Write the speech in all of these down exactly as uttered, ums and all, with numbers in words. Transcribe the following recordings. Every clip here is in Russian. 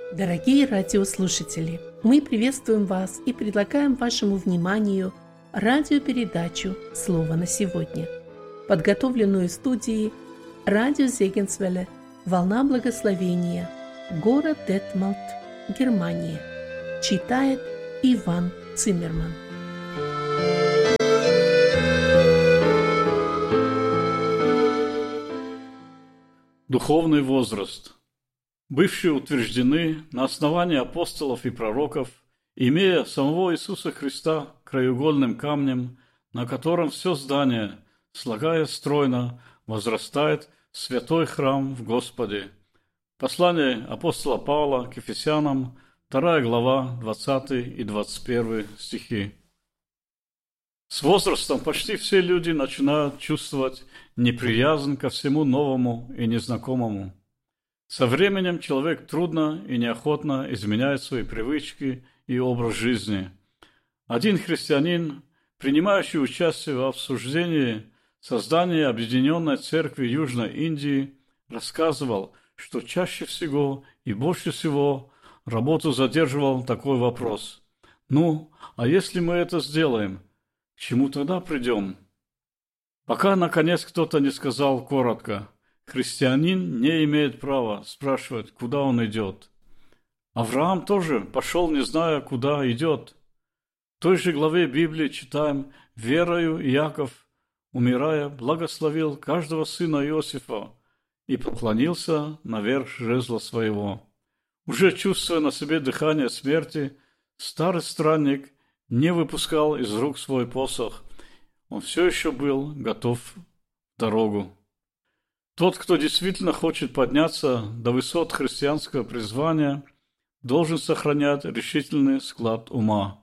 Дорогие радиослушатели, мы приветствуем вас и предлагаем вашему вниманию радиопередачу «Слово на сегодня», подготовленную студией радио Зегенсвелле «Волна благословения», город Детмалт, Германия. Читает Иван Циммерман. Духовный возраст. Бывшие утверждены на основании апостолов и пророков, имея самого Иисуса Христа краеугольным камнем, на котором все здание, слагаясь стройно, возрастает в святой храм в Господе. Послание апостола Павла к Ефесянам, вторая глава, двадцатый и двадцать первый стихи. С возрастом почти все люди начинают чувствовать неприязнь ко всему новому и незнакомому. Со временем человек трудно и неохотно изменяет свои привычки и образ жизни. Один христианин, принимающий участие в обсуждении создания Объединенной Церкви Южной Индии, рассказывал, что чаще всего и больше всего работу задерживал такой вопрос: «Ну, а если мы это сделаем, к чему тогда придем?» Пока, наконец, кто-то не сказал коротко: христианин не имеет права спрашивать, куда он идет. Авраам тоже пошел, не зная, куда идет. В той же главе Библии читаем: «Верою Иаков, умирая, благословил каждого сына Иосифа и поклонился наверх жезла своего». Уже чувствуя на себе дыхание смерти, старый странник не выпускал из рук свой посох. Он все еще был готов в дорогу. Тот, кто действительно хочет подняться до высот христианского призвания, должен сохранять решительный склад ума.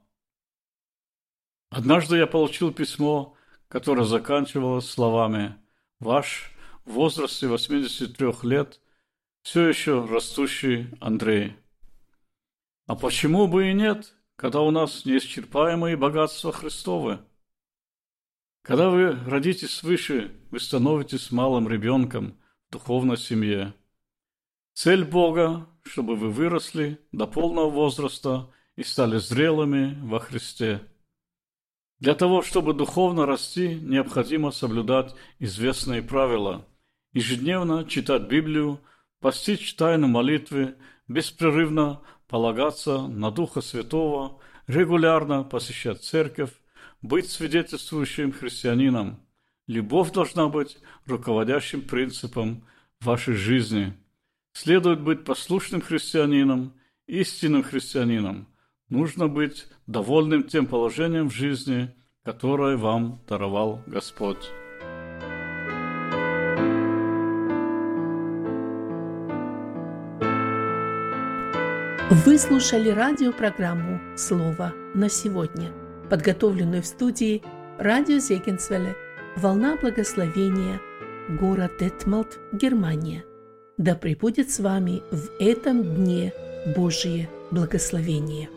Однажды я получил письмо, которое заканчивалось словами: «Ваш в возрасте восьмидесяти трёх лет все еще растущий Андрей». А почему бы и нет, когда у нас неисчерпаемые богатства Христовы? Когда вы родитесь свыше, вы становитесь малым ребенком в духовной семье. Цель Бога, чтобы вы выросли до полного возраста и стали зрелыми во Христе. Для того, чтобы духовно расти, необходимо соблюдать известные правила: ежедневно читать Библию, постичь тайну молитвы, беспрерывно полагаться на Духа Святого, регулярно посещать церковь, быть свидетельствующим христианином. Любовь должна быть руководящим принципом вашей жизни. Следует быть послушным христианином, истинным христианином. Нужно быть довольным тем положением в жизни, которое вам даровал Господь. Вы слушали радиопрограмму «Слово на сегодня», подготовленную в студии радио Зегенсвелле «Волна благословения», город Детмалт, Германия. Да пребудет с вами в этом дне Божие благословение.